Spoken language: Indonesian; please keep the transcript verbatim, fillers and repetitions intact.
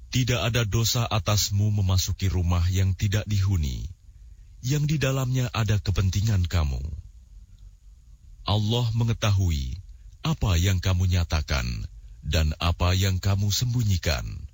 Tidak ada dosa atasmu memasuki rumah yang tidak dihuni, yang di dalamnya ada kepentingan kamu. Allah mengetahui apa yang kamu nyatakan dan apa yang kamu sembunyikan.